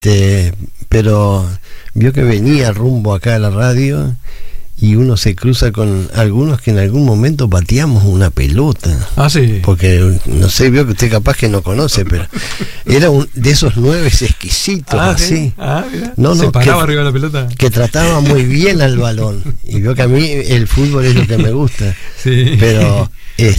Pero vio que venía rumbo acá a la radio y uno se cruza con algunos que en algún momento pateamos una pelota. Ah, sí. Porque, no sé, vio que usted capaz que no conoce, pero era de esos 9 exquisitos, así. ¿Sí? Ah, mira. No, se paraba arriba de la pelota. Que trataba muy bien al balón. Y vio que a mí el fútbol es lo que me gusta. Sí. Pero,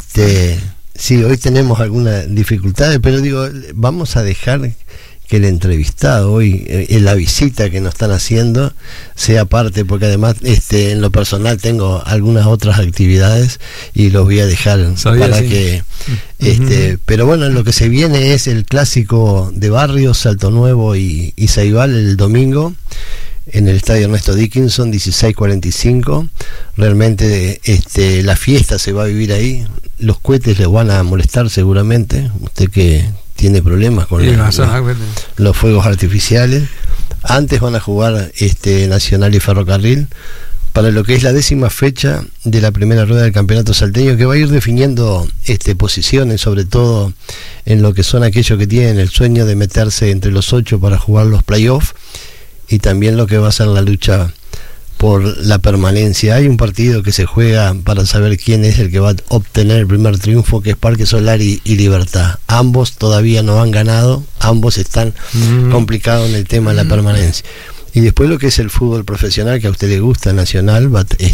sí, hoy tenemos algunas dificultades, pero digo, vamos a dejar que el entrevistado hoy, en la visita que nos están haciendo, sea parte, porque además en lo personal tengo algunas otras actividades y los voy a dejar para que pero bueno, lo que se viene es el clásico de Barrios, Salto Nuevo y Ceibal el domingo en el estadio Ernesto Dickinson, 16:45. Realmente la fiesta se va a vivir ahí. Los cohetes les van a molestar seguramente, usted que tiene problemas con los fuegos artificiales. Antes van a jugar Nacional y Ferrocarril para lo que es la 10ª fecha de la primera rueda del campeonato salteño, que va a ir definiendo posiciones, sobre todo en lo que son aquellos que tienen el sueño de meterse entre los 8 para jugar los playoffs, y también lo que va a ser la lucha por la permanencia. Hay un partido que se juega para saber quién es el que va a obtener el primer triunfo, que es Parque Solar y Libertad. Ambos todavía no han ganado, ambos están complicados en el tema de la permanencia. Y después lo que es el fútbol profesional, que a usted le gusta, Nacional,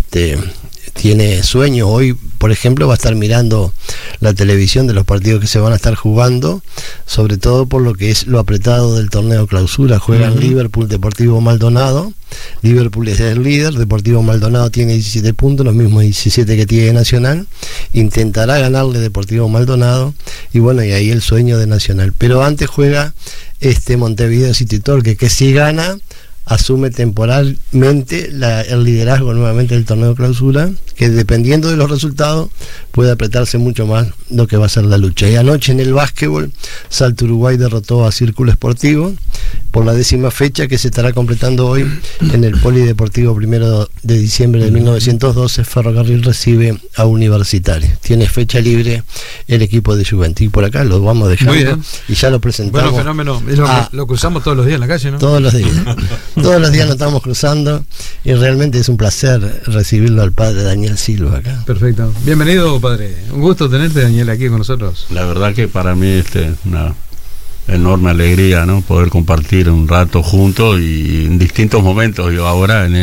tiene sueño. Hoy, por ejemplo, va a estar mirando la televisión de los partidos que se van a estar jugando, sobre todo por lo que es lo apretado del torneo clausura. Juegan Liverpool, Deportivo Maldonado. Liverpool es el líder, Deportivo Maldonado tiene 17 puntos, los mismos 17 que tiene Nacional. Intentará ganarle Deportivo Maldonado, y bueno, y ahí el sueño de Nacional. Pero antes juega Montevideo City Torque, que si gana asume temporalmente el liderazgo nuevamente del torneo clausura, que dependiendo de los resultados puede apretarse mucho más lo que va a ser la lucha. Y anoche en el básquetbol, Salto Uruguay derrotó a Círculo Sportivo por la 10ª fecha, que se estará completando hoy en el Polideportivo 1 de diciembre de 1912. Ferrocarril recibe a Universitario. Tiene fecha libre el equipo de Juventud. Y por acá lo vamos dejando y ya lo presentamos. Bueno, fenómeno. Lo cruzamos todos los días en la calle, ¿no? Todos los días. Todos los días nos estamos cruzando y realmente es un placer recibirlo al padre Daniel Silva acá. Perfecto. Bienvenido, padre. Un gusto tenerte, Daniel, aquí con nosotros. La verdad que para mí una enorme alegría, ¿no? Poder compartir un rato juntos y en distintos momentos. Yo ahora en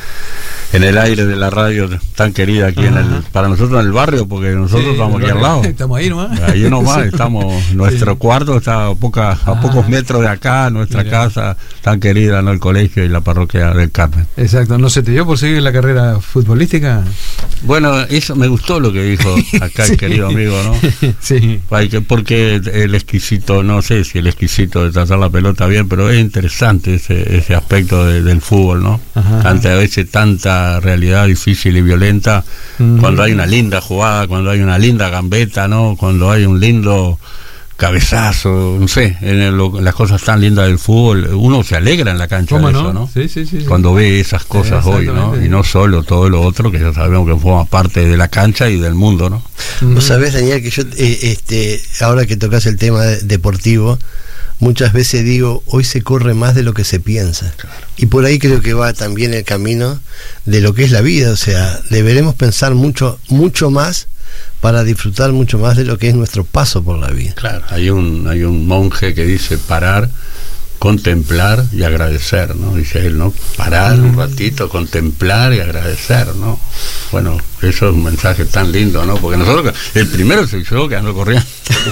el aire de la radio tan querida aquí para nosotros en el barrio, porque nosotros estamos aquí al lado. Estamos ahí nomás. Ahí nomás estamos, nuestro cuarto está a pocos metros de acá, nuestra casa tan querida, ¿no? El colegio y la parroquia del Carmen. Exacto. ¿No se te dio por seguir la carrera futbolística? Bueno, eso me gustó lo que dijo acá el querido amigo, ¿no? Sí. Porque el exquisito, no sé si el exquisito de tratar la pelota bien, pero es interesante ese aspecto del fútbol, ¿no? Ante a veces tanta realidad difícil y violenta, cuando hay una linda jugada, cuando hay una linda gambeta, ¿no? Cuando hay un lindo cabezazo, no sé, las cosas tan lindas del fútbol, uno se alegra en la cancha de eso, ¿no? Sí. Cuando ve esas cosas hoy, ¿no? Y no solo todo lo otro que ya sabemos que forma parte de la cancha y del mundo, ¿no? Vos sabés, Daniel, que yo ahora que tocas el tema deportivo, muchas veces digo, hoy se corre más de lo que se piensa. Claro. Y por ahí creo que va también el camino de lo que es la vida. O sea, deberemos pensar mucho más para disfrutar mucho más de lo que es nuestro paso por la vida. Claro, hay un monje que dice parar, contemplar y agradecer, ¿no? Dice él, ¿no? Parar un ratito, contemplar y agradecer, ¿no? Bueno, eso es un mensaje tan lindo, ¿no? Porque nosotros, el primero soy yo que ando corriendo,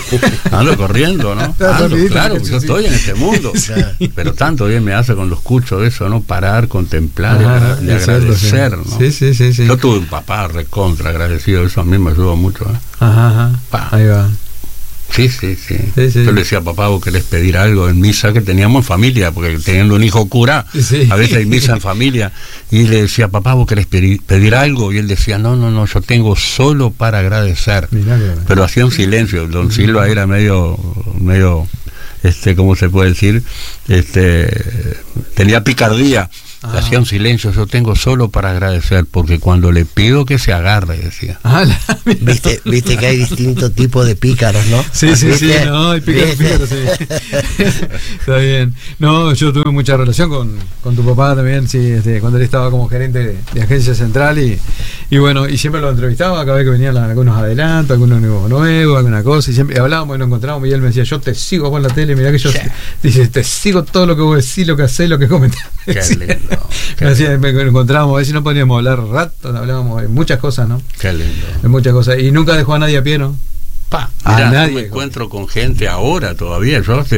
¿no? Claro, yo estoy en este mundo, pero tanto bien me hace cuando escucho eso, ¿no? Parar, contemplar y agradecer, ¿no? Sí. Yo tuve un papá recontra agradecido, eso a mí me ayudó mucho, ¿eh? Ahí va. Sí. Yo le decía a papá, vos querés pedir algo en misa, que teníamos en familia, porque teniendo un hijo cura, a veces hay misa en familia, y le decía, papá, vos querés pedir algo, y él decía, no, yo tengo solo para agradecer. Pero hacía un silencio. Don Silva era medio ¿cómo se puede decir? Tenía picardía. Hacía un silencio, yo tengo solo para agradecer, porque cuando le pido que se agarre, decía. Viste que hay distintos tipos de pícaros, ¿no? Sí, no, hay pícaros, sí. Está bien. No, yo tuve mucha relación con tu papá también, sí, cuando él estaba como gerente de agencia central y bueno, y siempre lo entrevistaba cada vez que venían algunos adelantos, algunos nuevos, alguna cosa, y siempre hablábamos y nos encontrábamos y él me decía, yo te sigo con la tele, mirá que yo dice, te sigo todo lo que vos decís, lo que hacés, lo que comentás. Qué lindo. Me encontrábamos, a ver si no podíamos hablar rato, hablábamos de muchas cosas, ¿no? Qué lindo. De muchas cosas. Y nunca dejó a nadie a pie, ¿no? Mirá, nadie. Me encuentro con gente ahora todavía. Yo hace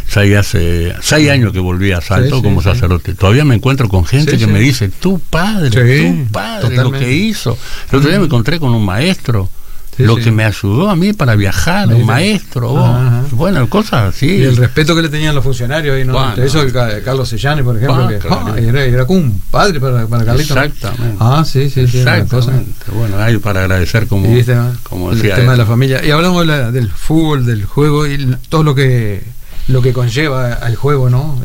6 años que volví a Salto como sacerdote. Todavía me encuentro con gente que me dice, tu padre, totalmente. Lo que hizo. El otro día me encontré con un maestro. Que me ayudó a mí para viajar, un maestro, bueno, cosas así. Y el respeto que le tenían los funcionarios ahí, ¿no? Bueno, eso Carlos Sellani, por ejemplo, era como un padre para Carlitos. Exactamente. Sí. Exactamente. Bueno, hay para agradecer como decía el tema de la familia. Y hablamos del fútbol, del juego y todo lo que conlleva al juego, ¿no?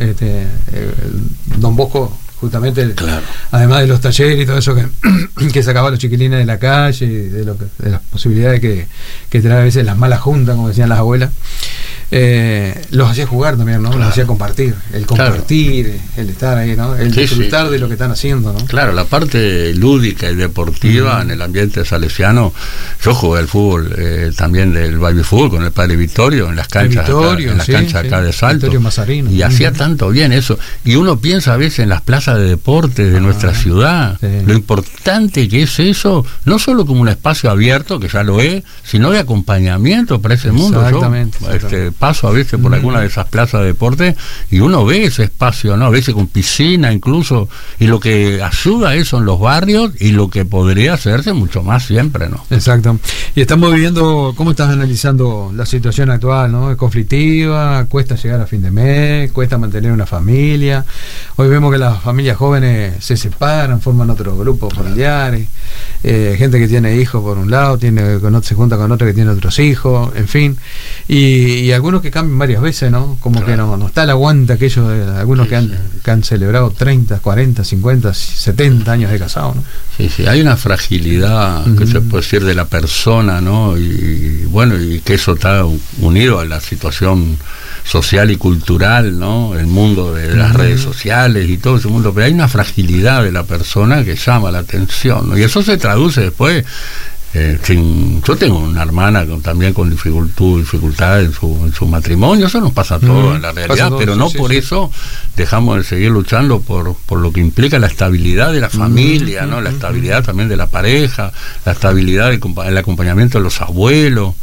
Don Bosco, justamente, además de los talleres y todo eso que sacaba los chiquilines de la calle, de las posibilidades que trae a veces las malas juntas, como decían las abuelas, los hacía jugar también, ¿no? Los hacía compartir, el estar ahí, ¿no? El disfrutar de lo que están haciendo, ¿no? Claro, la parte lúdica y deportiva en el ambiente salesiano. Yo jugué al fútbol también del baby fútbol con el padre Vittorio en las canchas acá de Salto, y hacía tanto bien eso, y uno piensa a veces en las plazas de deportes de nuestra ciudad, lo importante que es eso, no solo como un espacio abierto, que ya lo es, sino de acompañamiento para ese mundo. Yo paso a veces por alguna de esas plazas de deporte y uno ve ese espacio, ¿no? A veces con piscina incluso, y lo que ayuda a eso en los barrios y lo que podría hacerse mucho más siempre, ¿no? Exacto. Y estamos viviendo, ¿cómo estás analizando la situación actual, ¿no? Es conflictiva, cuesta llegar a fin de mes, cuesta mantener una familia. Hoy vemos que las familias jóvenes se separan, forman otros grupos familiares, gente que tiene hijos por un lado, se junta con otro que tiene otros hijos, en fin, y algunos que cambian varias veces, ¿no? Como que no está el aguante aquellos de algunos que han celebrado 30, 40, 50, 70 años de casado, ¿no? Sí, hay una fragilidad que se puede decir de la persona, ¿no? Y bueno, y que eso está unido a la situación social y cultural, ¿no? El mundo de las redes sociales y todo ese mundo, pero hay una fragilidad de la persona que llama la atención, ¿no? Y eso se traduce después. Yo tengo una hermana también con dificultad en su matrimonio, eso nos pasa todo en la realidad, pero no por eso dejamos de seguir luchando por lo que implica la estabilidad de la familia, ¿no? La estabilidad también de la pareja, la estabilidad del acompañamiento de los abuelos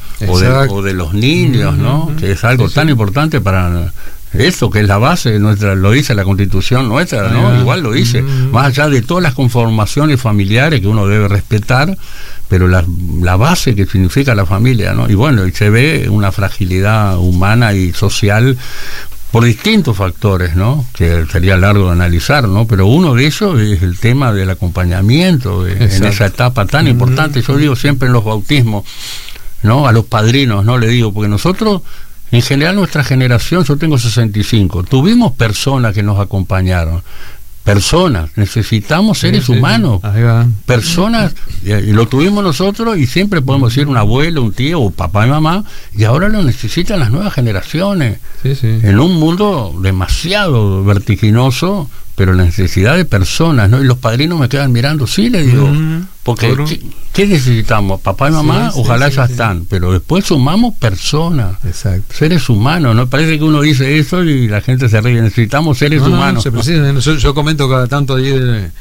o de los niños, ¿no? Que es algo tan importante para eso, que es la base nuestra, lo dice la Constitución nuestra, ¿no? Igual lo dice, más allá de todas las conformaciones familiares que uno debe respetar, pero la base que significa la familia, ¿no? Y bueno, y se ve una fragilidad humana y social por distintos factores, ¿no? Que sería largo de analizar, ¿no? Pero uno de ellos es el tema del acompañamiento en esa etapa tan importante. Yo digo siempre en los bautismos, ¿no? A los padrinos, ¿no? Le digo, porque nosotros, en general, nuestra generación, yo tengo 65, tuvimos personas que nos acompañaron. Personas, necesitamos seres humanos, personas, y lo tuvimos nosotros y siempre podemos decir un abuelo, un tío o papá y mamá, y ahora lo necesitan las nuevas generaciones, en un mundo demasiado vertiginoso, pero la necesidad de personas, ¿no? Y los padrinos me quedan mirando, sí, le digo, porque ¿qué necesitamos? Papá y mamá, ojalá ya están, pero después sumamos personas, seres humanos, ¿no? Parece que uno dice eso y la gente se ríe, necesitamos seres humanos. Yo comento cada tanto allí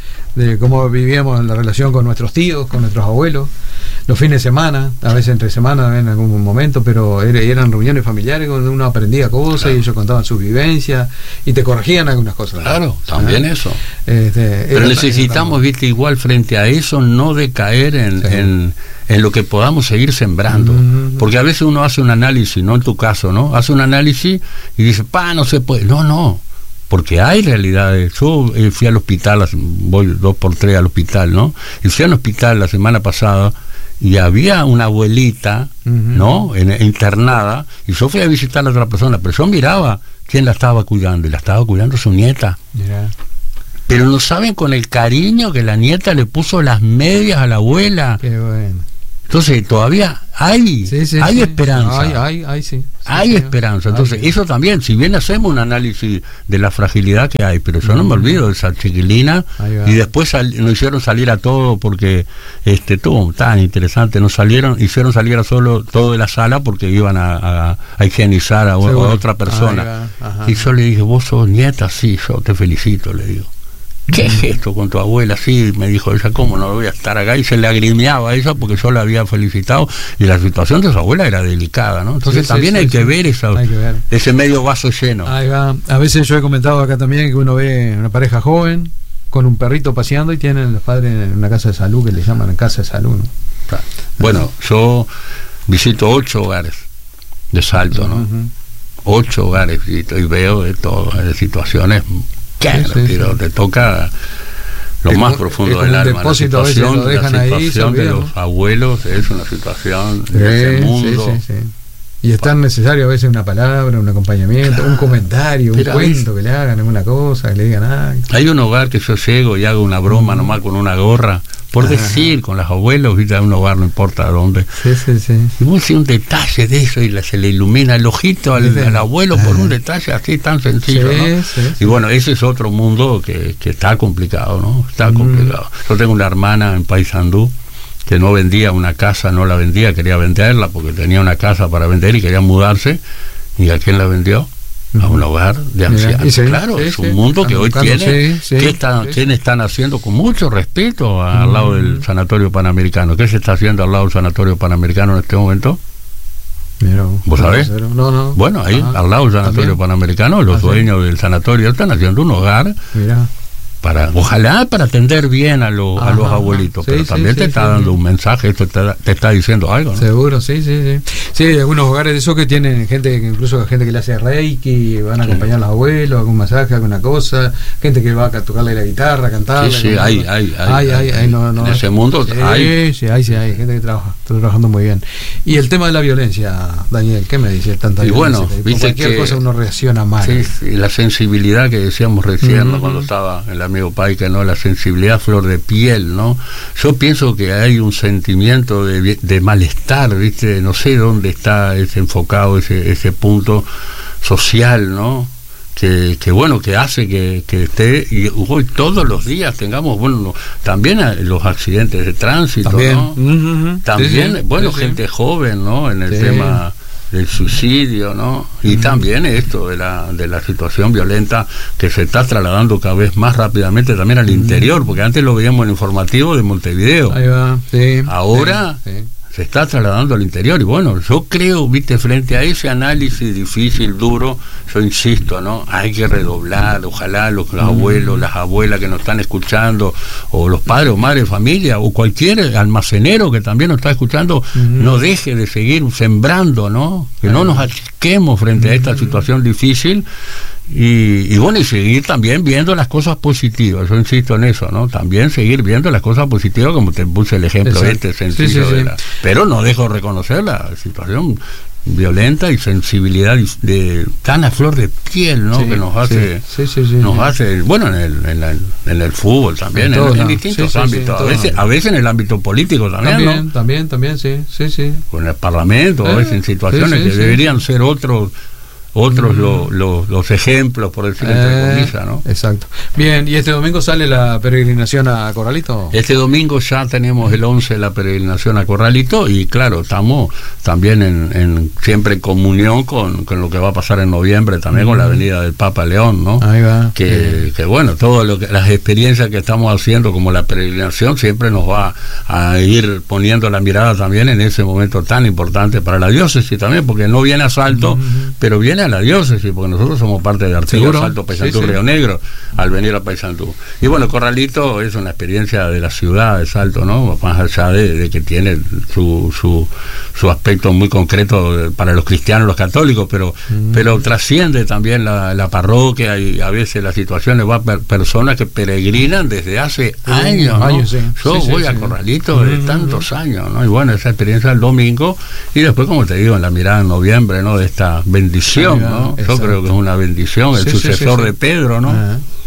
de cómo vivíamos la relación con nuestros tíos, con nuestros abuelos, los fines de semana, a veces entre semana en algún momento, pero eran reuniones familiares donde uno aprendía cosas y ellos contaban sus vivencias y te corregían algunas cosas. Claro, también eso. Pero necesitamos, viste, igual frente a eso, no decaer en lo que podamos seguir sembrando, porque a veces uno hace un análisis, no en tu caso, ¿no? Hace un análisis y dice, no se puede. No, porque hay realidades. Yo fui al hospital, voy 2 por 3 al hospital, ¿no? Y fui al hospital la semana pasada y había una abuelita, ¿no? Internada, y yo fui a visitar a otra persona, pero yo miraba quién la estaba cuidando, y la estaba cuidando su nieta. pero no saben con el cariño que la nieta le puso las medias a la abuela. Qué bueno. Entonces todavía hay esperanza. Hay esperanza. Entonces eso también, si bien hacemos un análisis de la fragilidad que hay, pero yo no me olvido de esa chiquilina, y después nos hicieron salir a todo porque estuvo tan interesante, hicieron salir a todo de la sala porque iban a higienizar a otra persona. Y yo le dije, vos sos nieta, sí, yo te felicito, le digo. ¿Qué gesto con tu abuela? Sí, me dijo ella, ¿cómo no voy a estar acá? Y se le agrimeaba a ella porque yo la había felicitado, y la situación de su abuela era delicada, ¿no? Entonces también hay que ver ese medio vaso lleno. Ahí va. A veces yo he comentado acá también que uno ve una pareja joven con un perrito paseando y tienen los padres en una casa de salud, que le llaman casa de salud, ¿no? Claro. Bueno, yo visito 8 hogares de Salto, ¿no? 8 hogares visito y veo de todo, de situaciones. Pero te toca lo más profundo del alma. La situación de los abuelos es una situación de ese mundo. Y es tan necesario a veces una palabra, un acompañamiento, un comentario, un cuento que le hagan, alguna cosa, que le digan algo. Hay un hogar que yo llego y hago una broma nomás con una gorra, por decir, con los abuelos, ¿viste? A un hogar no importa dónde. Y vos decís un detalle de eso y se le ilumina el ojito al abuelo por un detalle así tan sencillo, ¿no? Y bueno, ese es otro mundo que está complicado, ¿no? Está complicado. Yo tengo una hermana en Paysandú que no vendía una casa, no la vendía, quería venderla porque tenía una casa para vender y quería mudarse. ¿Y a quién la vendió? A un hogar de ancianos. Claro, es un mundo que hoy tiene. ¿Qué están haciendo con mucho respeto al lado del Sanatorio Panamericano? ¿Qué se está haciendo al lado del Sanatorio Panamericano en este momento? ¿Vos sabés? No. Bueno, ahí al lado del Sanatorio Panamericano, los dueños del sanatorio están haciendo un hogar. Ojalá para atender bien a los abuelitos, pero también te está dando un mensaje, esto te está diciendo algo, ¿no? Seguro, sí, hay algunos hogares de esos que tienen incluso gente que le hace reiki, van a acompañar a los abuelos, algún masaje, alguna cosa, gente que va a tocarle la guitarra, cantarle. Hay. En ese mundo hay. Sí, hay gente que está trabajando muy bien. Y el tema de la violencia, Daniel, ¿qué me dice? Tanta violencia, bueno, viste cualquier cosa uno reacciona mal. Sí, la sensibilidad que decíamos recién, ¿no? Cuando estaba en la amigo Paica, ¿no? La sensibilidad flor de piel, ¿no? Yo pienso que hay un sentimiento de malestar, ¿viste? No sé dónde está enfocado ese punto social, ¿no? Que bueno, que hace que esté, y hoy todos los días tengamos, bueno, también los accidentes de tránsito, también, ¿no? También, gente joven, ¿no? En el tema del suicidio, ¿no? Y también esto de la situación violenta que se está trasladando cada vez más rápidamente también al interior, porque antes lo veíamos en el informativo de Montevideo. Ahí va, ahora se está trasladando al interior, y bueno, yo creo, viste, frente a ese análisis difícil, duro, yo insisto, ¿no? Hay que redoblar, ojalá los abuelos, las abuelas que nos están escuchando, o los padres o madres de familia, o cualquier almacenero que también nos está escuchando, no deje de seguir sembrando, ¿no? Que no nos achiquemos frente a esta situación difícil. Y bueno, y seguir también viendo las cosas positivas, yo insisto en eso, ¿no? También seguir viendo las cosas positivas, como te puse el ejemplo sencillo pero no dejo de reconocer la situación violenta y sensibilidad tan a flor de piel, ¿no? Que nos hace bueno, en el fútbol también, en distintos ámbitos, a veces en el ámbito político también, también, sí. Con el Parlamento, a veces en situaciones que deberían ser otros los ejemplos, por decirlo entre comillas, ¿no? Exacto. Bien, ¿y este domingo sale la peregrinación a Corralito? Este domingo ya tenemos el 11 la peregrinación a Corralito, y claro, estamos también siempre en comunión con lo que va a pasar en noviembre también con la venida del Papa León, ¿no? Ahí va. Que bueno, las experiencias que estamos haciendo como la peregrinación siempre nos va a ir poniendo la mirada también en ese momento tan importante para la diócesis también, porque no viene a Salto, pero viene a la diócesis, porque nosotros somos parte de Artigas, Salto, Paysandú, Río Negro, al venir a Paysandú. Y bueno, Corralito es una experiencia de la ciudad de Salto, ¿no? Más allá de que tiene su aspecto muy concreto para los cristianos, los católicos, pero trasciende también la parroquia, y a veces las situaciones va personas que peregrinan desde hace años, ¿no? Yo voy a Corralito de tantos años, ¿no? Y bueno, esa experiencia el domingo, y después, como te digo, en la mirada en noviembre, ¿no? De esta bendición, ¿no? Yo creo que es una bendición, el sucesor de Pedro, ¿no?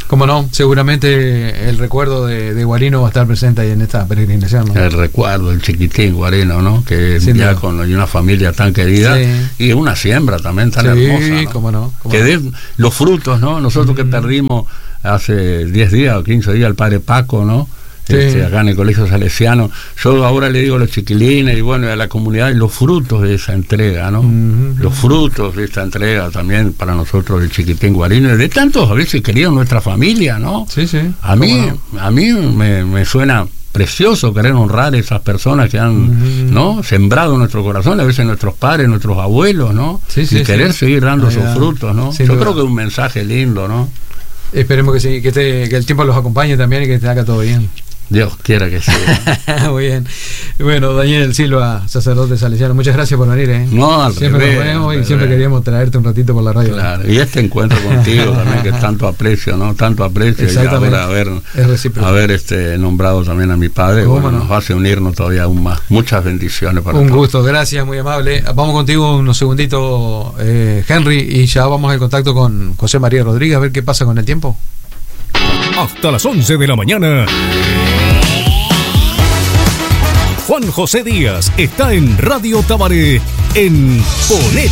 Como no, seguramente el recuerdo de Guarino va a estar presente ahí en esta peregrinación, ¿no? El recuerdo, el chiquitín Guarino, ¿no? Que Sin ya duda. con una familia tan querida, Sí. y una siembra también tan Sí, hermosa, ¿no? cómo no, cómo Que no. dé los frutos, ¿no? Nosotros que perdimos hace 10 días o 15 días al padre Paco, ¿no? Sí. Acá en el Colegio Salesiano. Yo ahora le digo a los chiquilines y bueno, a la comunidad, los frutos de esa entrega, ¿no? Los frutos de esta entrega también para nosotros, el chiquitín Guarino, y de tantos a veces queridos nuestra familia, ¿no? Sí, sí. A mí me suena precioso querer honrar a esas personas que han ¿no? sembrado nuestro corazón, a veces nuestros padres, nuestros abuelos, ¿no? Sí, sí, y querer sí. seguir dando esos frutos, ¿no? Sin Yo duda. creo que es un mensaje lindo, ¿no? Esperemos que sí, que el tiempo los acompañe también y que te haga todo bien. Dios quiera que sea. Muy bien. Bueno, Daniel Silva, sacerdote salesiano, muchas gracias por venir, ¿eh? No, al siempre revés, nos vemos y al siempre revés. queríamos traerte un ratito por la radio. Claro, y este encuentro contigo también, que tanto aprecio, ¿no? Tanto aprecio, y Exactamente. ahora Es recíproco. haber nombrado también a mi padre, ¿Cómo bueno, no? nos hace unirnos todavía aún más. Muchas bendiciones para Un todos. gusto, gracias, muy amable. Vamos contigo unos segunditos, Henry, y ya vamos al contacto con José María Rodríguez, a ver qué pasa con el tiempo. Hasta las 11 de la mañana. Juan José Díaz está en Radio Tabaré en Ponet.